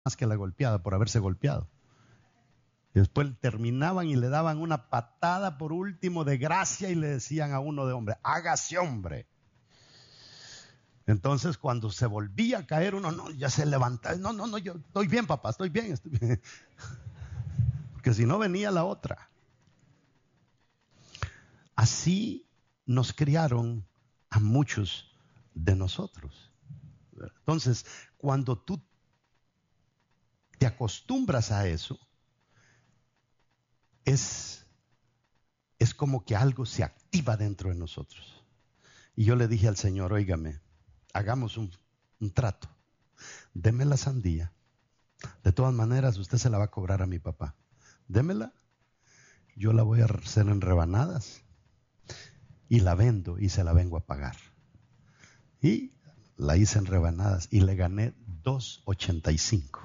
más que la golpeada por haberse golpeado. Y después terminaban y le daban una patada por último de gracia y le decían a uno de hombre, hágase hombre. Entonces cuando se volvía a caer uno, no, ya se levantaba, no, yo estoy bien, papá, estoy bien. Porque si no venía la otra. Así nos criaron a muchos de nosotros. Entonces, cuando tú te acostumbras a eso, es como que algo se activa dentro de nosotros. Y yo le dije al Señor, óigame, hagamos un trato. Deme la sandía. De todas maneras, usted se la va a cobrar a mi papá. Démela. Yo la voy a hacer en rebanadas. Y la vendo y se la vengo a pagar. Y la hice en rebanadas y le gané $2.85.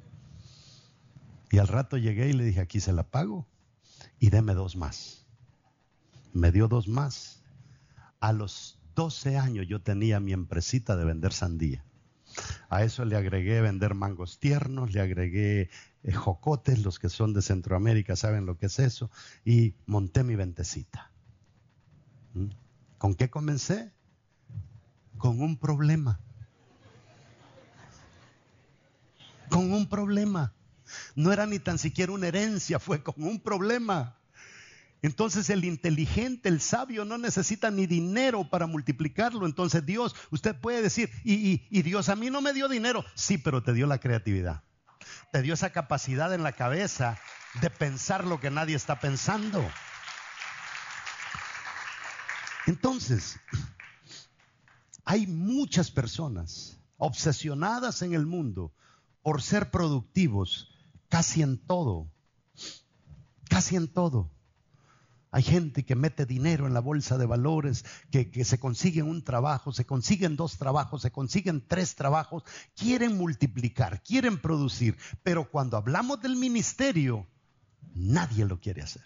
Y al rato llegué y le dije, aquí se la pago y deme 2 más. Me dio 2 más. A los 12 años yo tenía mi empresita de vender sandía. A eso le agregué vender mangos tiernos, le agregué jocotes, los que son de Centroamérica saben lo que es eso, y monté mi ventecita. ¿Con qué comencé? Con un problema. Con un problema. No era ni tan siquiera una herencia, fue con un problema. Entonces el inteligente, el sabio no necesita ni dinero para multiplicarlo. Entonces Dios, usted puede decir, y Dios a mí no me dio dinero. Sí, pero te dio la creatividad. Te dio esa capacidad en la cabeza de pensar lo que nadie está pensando. Entonces, hay muchas personas obsesionadas en el mundo por ser productivos casi en todo. Casi en todo. Hay gente que mete dinero en la bolsa de valores, que se consiguen un trabajo, se consiguen 2 trabajos, se consiguen 3 trabajos, quieren multiplicar, quieren producir, pero cuando hablamos del ministerio, nadie lo quiere hacer.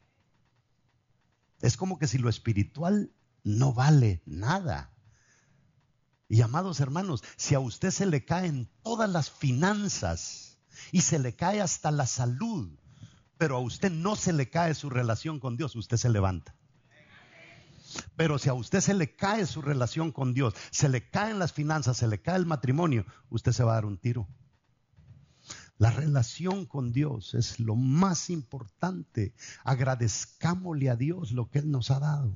Es como que si lo espiritual no vale nada. Y amados hermanos, si a usted se le caen todas las finanzas y se le cae hasta la salud, pero a usted no se le cae su relación con Dios, usted se levanta. Pero si a usted se le cae su relación con Dios, se le caen las finanzas, se le cae el matrimonio, usted se va a dar un tiro. La relación con Dios es lo más importante. Agradezcámosle a Dios lo que Él nos ha dado.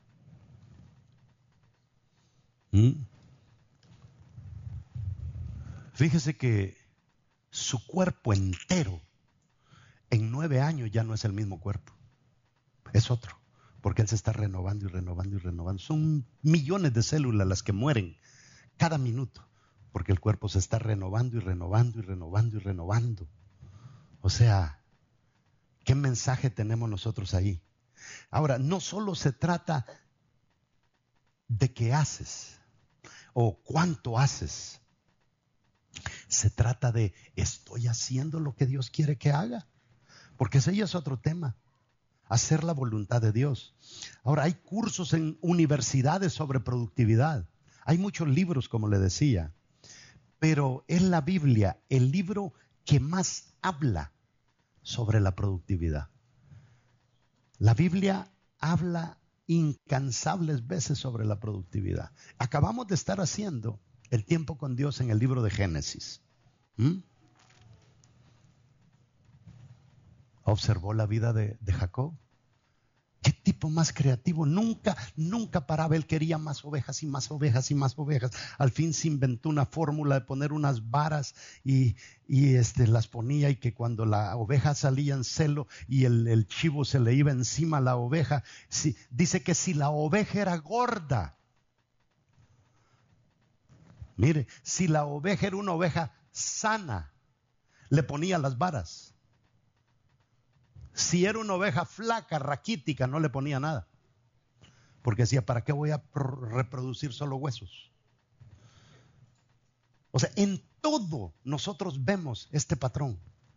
Fíjese que su cuerpo entero en 9 años ya no es el mismo cuerpo, es otro, porque Él se está renovando y renovando y renovando. Son millones de células las que mueren cada minuto, porque el cuerpo se está renovando y renovando y renovando y renovando. O sea, ¿qué mensaje tenemos nosotros ahí? Ahora, no solo se trata de qué haces o cuánto haces, se trata de ¿estoy haciendo lo que Dios quiere que haga? Porque ese ya es otro tema, hacer la voluntad de Dios. Ahora, hay cursos en universidades sobre productividad. Hay muchos libros, como le decía. Pero es la Biblia el libro que más habla sobre la productividad. La Biblia habla incansables veces sobre la productividad. Acabamos de estar haciendo el tiempo con Dios en el libro de Génesis. ¿Observó la vida de Jacob? ¿Qué tipo más creativo? Nunca paraba. Él quería más ovejas y más ovejas y más ovejas. Al fin se inventó una fórmula de poner unas varas y las ponía, y que cuando la oveja salía en celo y el chivo se le iba encima a la oveja, dice que si la oveja era gorda, mire, si la oveja era una oveja sana, le ponía las varas. Si era una oveja flaca, raquítica, no le ponía nada. Porque decía, ¿para qué voy a reproducir solo huesos? O sea, en todo nosotros vemos este patrón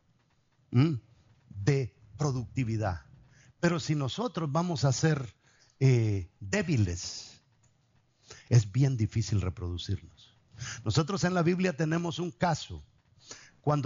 de productividad. Pero si nosotros vamos a ser débiles, es bien difícil reproducirnos. Nosotros en la Biblia tenemos un caso